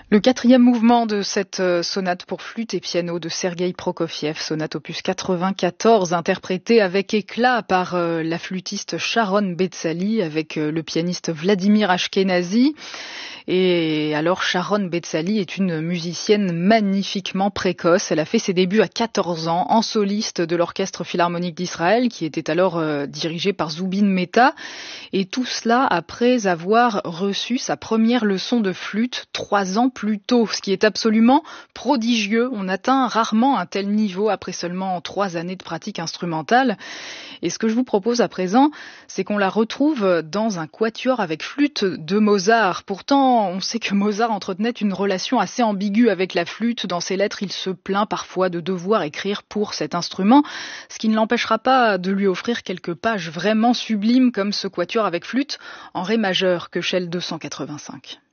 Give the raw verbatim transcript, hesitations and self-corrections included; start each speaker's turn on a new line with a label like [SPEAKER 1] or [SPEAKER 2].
[SPEAKER 1] Le quatrième mouvement de cette sonate pour flûte et piano de Sergueï Prokofiev, sonate opus quatre-vingt-quatorze, interprétée avec éclat par la flûtiste Sharon Betzali avec le pianiste Vladimir Ashkenazy. Et alors Sharon Betzali est une musicienne magnifiquement précoce. Elle a fait ses débuts à quatorze ans en soliste de l'Orchestre Philharmonique d'Israël, qui était alors euh, dirigé par Zubin Mehta. Et tout cela après avoir reçu sa première leçon de flûte trois ans plus tôt, ce qui est absolument prodigieux. On atteint rarement un tel niveau après seulement trois années de pratique instrumentale. Et ce que je vous propose à présent, c'est qu'on la retrouve dans un quatuor avec flûte de Mozart. Pourtant, on sait que Mozart entretenait une relation assez ambiguë avec la flûte. Dans ses lettres, il se plaint parfois de devoir écrire pour cet instrument, ce qui ne l'empêchera pas de lui offrir quelques pages vraiment sublimes comme ce quatuor avec flûte en ré majeur, Köchel deux cent quatre-vingt-cinq.